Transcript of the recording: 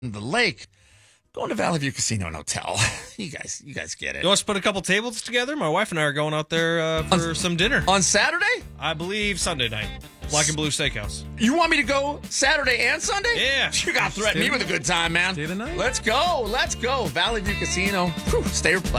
the lake. Going to Valley View Casino and Hotel. You guys get it. You want us to put a couple tables together? My wife and I are going out there for some dinner. On Saturday? I believe Sunday night. Black and Blue Steakhouse. You want me to go Saturday and Sunday? Yeah. You got to threaten me with a good time, man. Stay the night. Let's go. Valley View Casino. Whew, stay or play.